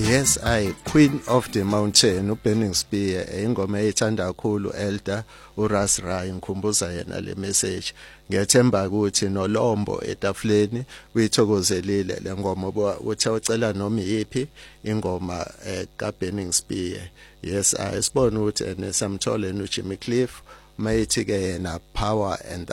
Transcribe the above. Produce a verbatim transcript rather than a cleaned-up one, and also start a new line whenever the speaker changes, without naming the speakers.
Yes, I Queen of the Mountain uBurning Spear ingoma eyithanda kakhulu Elder uRas Ray ngikhumbuza yena le message. Ngiyethemba ukuthi noLombo etafuleni uyithokozelile lengoma uthi ucela noma yipi ingoma kaBurning Spear. Yes, I sibona ukuthi enesamthole noJimmy Cliff mayithi ke yena Power and